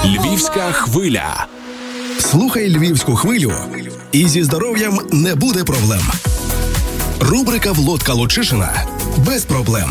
Львівська хвиля. Слухай Львівську хвилю, і зі здоров'ям не буде проблем. Рубрика Володка Лучишина без проблем.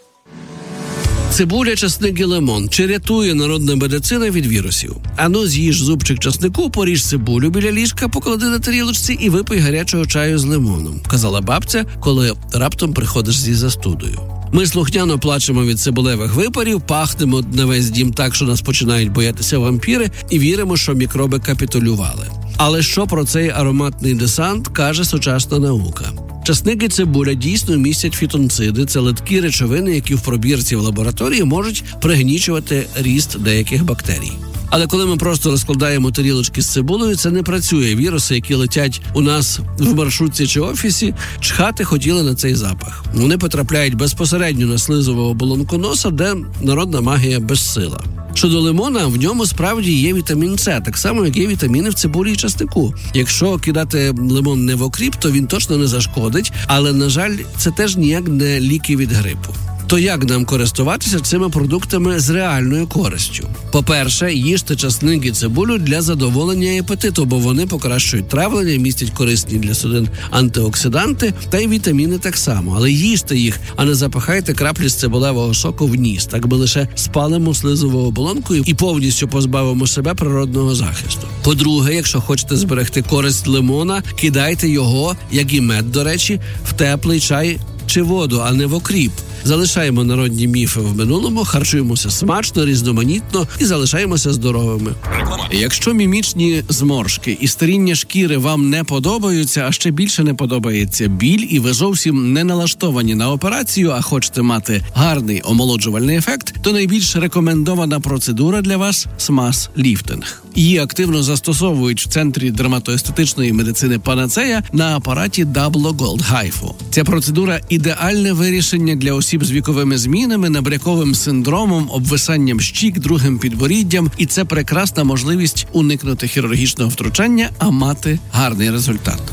Цибуля, часник і лимон. Чи рятує народна медицина від вірусів? Ану, з'їж зубчик часнику, поріж цибулю біля ліжка, поклади на тарілочці і випий гарячого чаю з лимоном, казала бабця, коли раптом приходиш зі застудою. Ми слухняно плачемо від цибулевих випарів, пахнемо на весь дім так, що нас починають боятися вампіри, і віримо, що мікроби капітулювали. Але що про цей ароматний десант каже сучасна наука? Часник і цибуля дійсно містять фітонциди – це литкі речовини, які в пробірці в лабораторії можуть пригнічувати ріст деяких бактерій. Але коли ми просто розкладаємо тарілочки з цибулею, це не працює. Віруси, які летять у нас в маршрутці чи офісі, чхати хотіли на цей запах. Вони потрапляють безпосередньо на слизову оболонку носа, де народна магія безсила. Щодо лимона, в ньому справді є вітамін С, так само, як є вітаміни в цибулі і часнику. Якщо кидати лимон не в окріп, то він точно не зашкодить, але, на жаль, це теж ніяк не ліки від грипу. То як нам користуватися цими продуктами з реальною користю? По-перше, їжте часник і цибулю для задоволення апетиту, бо вони покращують травлення, містять корисні для судин антиоксиданти та й вітаміни так само. Але їжте їх, а не запихайте краплі з цибулевого соку в ніс. Так ми лише спалимо слизову оболонку і повністю позбавимо себе природного захисту. По-друге, якщо хочете зберегти користь лимона, кидайте його, як і мед, до речі, в теплий чай чи воду, а не в окріп. Залишаємо народні міфи в минулому, харчуємося смачно, різноманітно і залишаємося здоровими. Якщо мімічні зморшки і старіння шкіри вам не подобаються, а ще більше не подобається біль, і ви зовсім не налаштовані на операцію, а хочете мати гарний омолоджувальний ефект, то найбільш рекомендована процедура для вас – смаз-ліфтинг. Її активно застосовують в центрі дерматоестетичної медицини Панацея на апараті Double Gold HIFU. Ця процедура – ідеальне вирішення для осіб з віковими змінами, набряковим синдромом, обвисанням щік, другим підборіддям, і це прекрасна можливість уникнути хірургічного втручання, а мати гарний результат.